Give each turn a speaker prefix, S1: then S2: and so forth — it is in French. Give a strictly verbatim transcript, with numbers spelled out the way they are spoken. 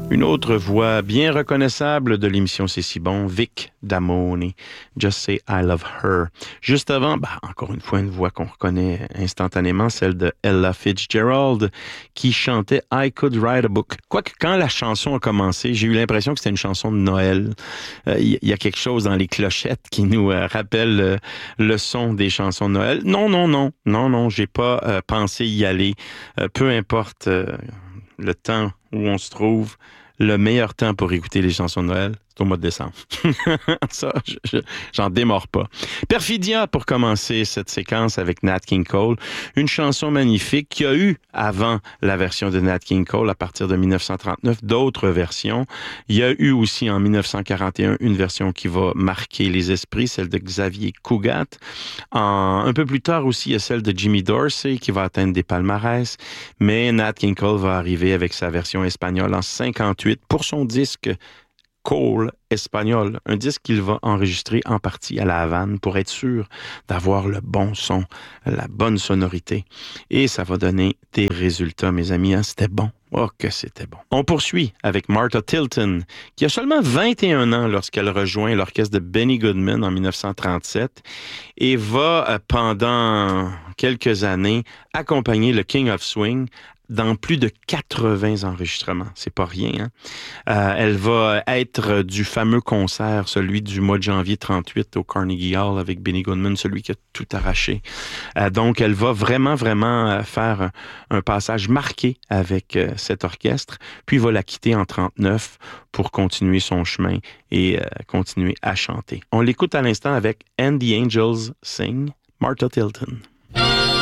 S1: Une autre voix bien reconnaissable de l'émission C'est si bon, Vic Damone, Just Say I Love Her. Juste avant, bah, encore une fois, une voix qu'on reconnaît instantanément, celle de Ella Fitzgerald, qui chantait I Could Write a Book. Quoique, quand la chanson a commencé, j'ai eu l'impression que c'était une chanson de Noël. Il euh, y, y a quelque chose dans les clochettes qui nous euh, rappelle euh, le son des chansons de Noël. Non, non, non, non, non, j'ai pas euh, pensé y aller. Euh, peu importe euh, le temps où on se trouve, le meilleur temps pour écouter les chansons de Noël, c'est au mois de décembre. Ça, je, je, j'en démords pas. Perfidia, pour commencer cette séquence avec Nat King Cole, une chanson magnifique qu'il y a eu avant la version de Nat King Cole à partir de dix-neuf cent trente-neuf, d'autres versions. Il y a eu aussi en dix-neuf cent quarante et un une version qui va marquer les esprits, celle de Xavier Cugat. En, un peu plus tard aussi, il y a celle de Jimmy Dorsey qui va atteindre des palmarès, mais Nat King Cole va arriver avec sa version espagnole en cinquante-huit pour son disque Cole espagnol, un disque qu'il va enregistrer en partie à La Havane pour être sûr d'avoir le bon son, la bonne sonorité. Et ça va donner des résultats, mes amis. Hein? C'était bon. Oh, que c'était bon. On poursuit avec Martha Tilton, qui a seulement vingt et un ans lorsqu'elle rejoint l'orchestre de Benny Goodman en dix-neuf cent trente-sept et va, pendant quelques années, accompagner le King of Swing dans plus de quatre-vingts enregistrements. C'est pas rien, hein? Euh, elle va être du fameux concert, celui du mois de janvier trente-huit au Carnegie Hall avec Benny Goodman, celui qui a tout arraché. Euh, donc, elle va vraiment, vraiment faire un, un passage marqué avec euh, cet orchestre, puis va la quitter en trente-neuf pour continuer son chemin et euh, continuer à chanter. On l'écoute à l'instant avec And the Angels Sing, Martha Tilton.